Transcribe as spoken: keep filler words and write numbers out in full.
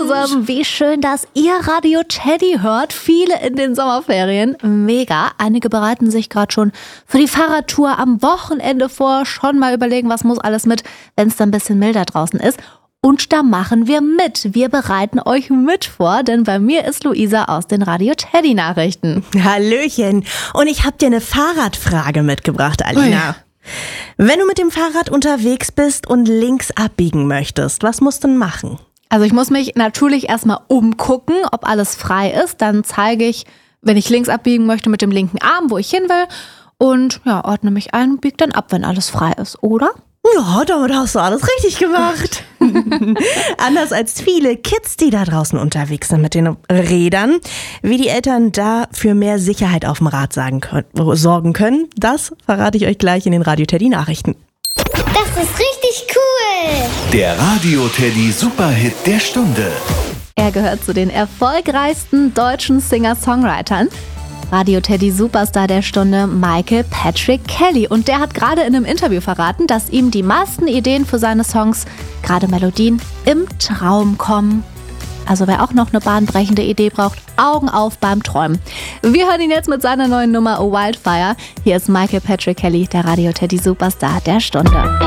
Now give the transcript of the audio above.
zusammen, wie schön, dass ihr Radio Teddy hört. Viele in den Sommerferien, mega. Einige bereiten sich gerade schon für die Fahrradtour am Wochenende vor. Schon mal überlegen, was muss alles mit, wenn es dann ein bisschen milder draußen ist. Und da machen wir mit. Wir bereiten euch mit vor, denn bei mir ist Luisa aus den Radio Teddy Nachrichten. Hallöchen. Und ich habe dir eine Fahrradfrage mitgebracht, Alina. Ui. Wenn du mit dem Fahrrad unterwegs bist und links abbiegen möchtest, was musst du denn machen? Also ich muss mich natürlich erstmal umgucken, ob alles frei ist. Dann zeige ich, wenn ich links abbiegen möchte, mit dem linken Arm, wo ich hin will. Und ja, ordne mich ein und biege dann ab, wenn alles frei ist, oder? Ja, damit hast du alles richtig gemacht. Anders als viele Kids, die da draußen unterwegs sind mit den Rädern. Wie die Eltern da für mehr Sicherheit auf dem Rad sagen können, sorgen können, das verrate ich euch gleich in den Radio Teddy Nachrichten. Das ist richtig cool. Der Radio Teddy Superhit der Stunde. Er gehört zu den erfolgreichsten deutschen Singer-Songwritern. Radio Teddy Superstar der Stunde Michael Patrick Kelly. Und der hat gerade in einem Interview verraten, dass ihm die meisten Ideen für seine Songs, gerade Melodien, im Traum kommen. Also wer auch noch eine bahnbrechende Idee braucht, Augen auf beim Träumen. Wir hören ihn jetzt mit seiner neuen Nummer Wildfire. Hier ist Michael Patrick Kelly, der Radio Teddy Superstar der Stunde.